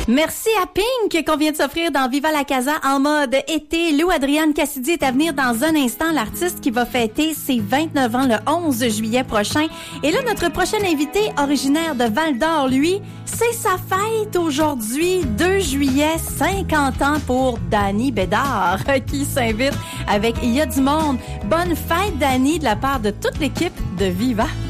Merci à Pink qu'on vient de s'offrir dans Viva la Casa en mode été. Lou Adrienne Cassidy est à venir dans un instant, l'artiste qui va fêter ses 29 ans le 11 juillet prochain. Et là, notre prochain invité, originaire de Val-d'Or, lui, c'est sa fête aujourd'hui, 2 juillet, 50 ans pour Danny Bédard, qui s'invite avec Il y a du monde. Bonne fête, Danny, de la part de toute l'équipe de Viva.